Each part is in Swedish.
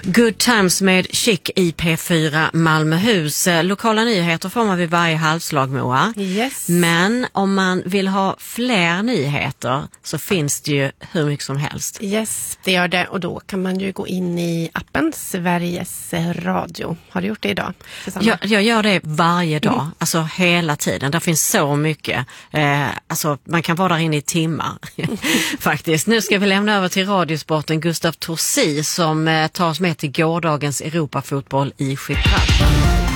Good Times med Chic i P4 Malmöhus. Lokala nyheter får man vid varje halvslag, Moa. Yes. Men om man vill ha fler nyheter så finns det ju hur mycket som helst. Yes, det gör det. Och då kan man ju gå in i appen Sveriges Radio. Har du gjort det idag? Jag gör det varje dag. Alltså hela tiden. Det finns så mycket. Alltså man kan vara där inne i timmar. Faktiskt. Nu ska vi lämna över till radiosporten Gustav Torsi som tar oss med till gårdagens Europafotboll i Gibraltar.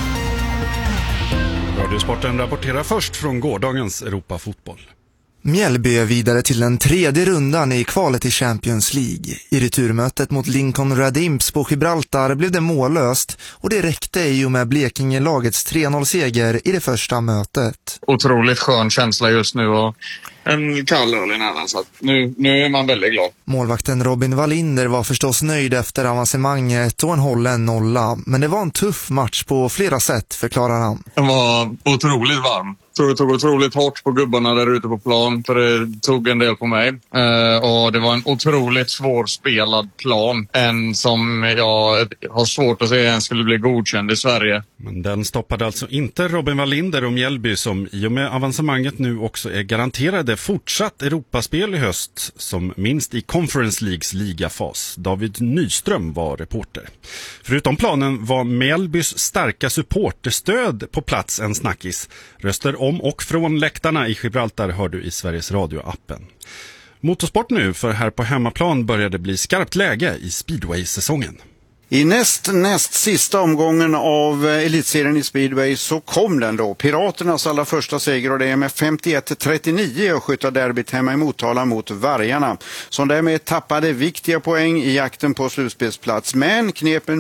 Radiosporten rapporterar först från gårdagens Europafotboll. Mjällby är vidare till den tredje rundan i kvalet i Champions League. I returmötet mot Lincoln Radimps på Gibraltar blev det mållöst och det räckte i och med Blekinge-lagets 3-0-seger i det första mötet. Otroligt skön känsla just nu och en kall öl i nära, så att nu är man väldigt glad. Målvakten Robin Wallinder var förstås nöjd efter avancemanget och en hållen nolla. Men det var en tuff match på flera sätt, förklarar han. Den var otroligt varm. Det tog otroligt hårt på gubbarna där ute på plan, för det tog en del på mig. Och det var en otroligt svårspelad plan. En som jag har svårt att se skulle bli godkänd i Sverige. Men den stoppade alltså inte Robin Wallinder och Mjällby som i och med avancemanget nu också är garanterade fortsatt Europaspel i höst, som minst i Conference Leagues ligafas. David Nyström var reporter. Förutom planen var Mjällbys starka supporterstöd på plats en snackis. Röster om och från läktarna i Gibraltar hör du i Sveriges Radio-appen. Motorsport nu, för här på hemmaplan börjar det bli skarpt läge i speedway-säsongen. I näst sista omgången av elitserien i speedway så kom den då. Piraternas allra första seger, och det är med 51-39 och skyttarderbyt hemma i Motala mot Vargarna, som därmed tappade viktiga poäng i jakten på slutspelsplats, men knep en